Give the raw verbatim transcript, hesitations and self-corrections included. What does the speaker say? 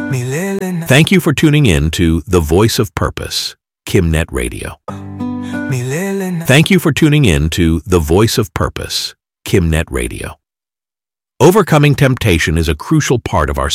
Thank you for tuning in to The Voice of Purpose, KimNet Radio. Thank you for tuning in to The Voice of Purpose, KimNet Radio. Overcoming temptation is a crucial part of our